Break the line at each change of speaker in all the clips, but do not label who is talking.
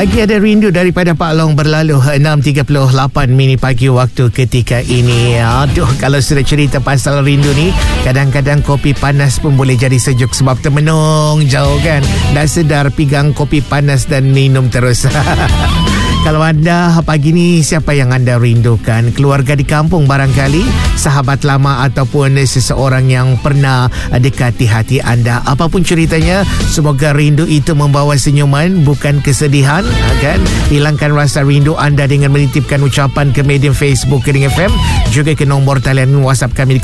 Lagi ada rindu daripada Pak Long berlalu 6.38 minit pagi waktu ketika ini. Aduh, kalau sudah cerita pasal rindu ni, kadang-kadang kopi panas pun boleh jadi sejuk sebab termenung jauh kan. Dah sedar pegang kopi panas dan minum terus. Kalau anda pagi ni, siapa yang anda rindukan? Keluarga di kampung barangkali, sahabat lama ataupun seseorang yang pernah dekati hati anda. Apapun ceritanya, semoga rindu itu membawa senyuman, bukan kesedihan, kan? Hilangkan rasa rindu anda dengan menitipkan ucapan ke media Facebook Kering FM, juga ke nombor talian WhatsApp kami di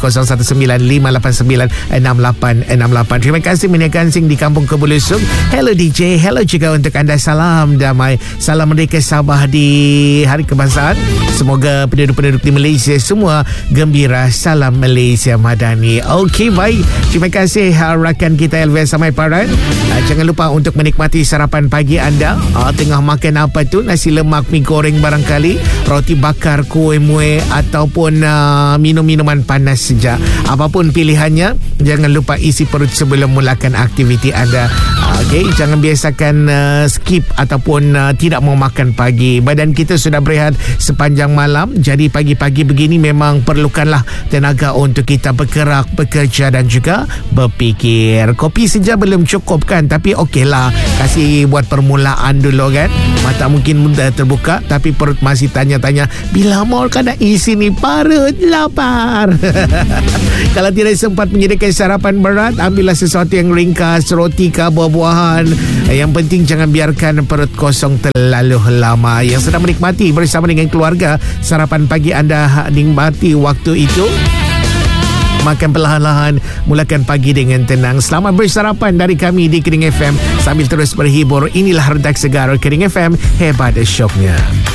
0195896868. Terima kasih menekan sing di Kampung Kebulusung. Hello DJ, hello juga untuk anda. Salam damai, salam merdeka Sabah di Hari Kebangsaan. Semoga penduduk-penduduk di Malaysia semua gembira. Salam Malaysia Madani. Okey, baik. Terima kasih rakan kita Elvis Samai Paran. Jangan lupa untuk menikmati sarapan pagi anda. Tengah makan apa tu? Nasi lemak, mi goreng barangkali, roti bakar, kuih muih ataupun minum minuman panas saja. Apapun pilihannya, jangan lupa isi perut sebelum mulakan aktiviti anda. Okey, jangan biasakan skip ataupun tidak mau makan pagi. Badan kita sudah berehat sepanjang malam, jadi pagi-pagi begini memang perlukanlah tenaga untuk kita bergerak, bekerja dan juga berfikir. Kopi saja belum cukup kan, tapi okeylah, kasih buat permulaan dulu kan. Mata mungkin mudah terbuka, tapi perut masih tanya-tanya, bila mau kena isi ni, perut lapar. Kalau tidak sempat menyediakan sarapan berat, ambillah sesuatu yang ringkas, roti ke, buah-buahan. Yang penting jangan biarkan perut kosong terlalu lama. Yang sedang menikmati bersama dengan keluarga sarapan pagi anda, nikmati waktu itu. Makan perlahan-lahan, mulakan pagi dengan tenang. Selamat bersarapan dari kami di Kering FM sambil terus berhibur. Inilah Rentak Segar Kering FM, hebat syoknya.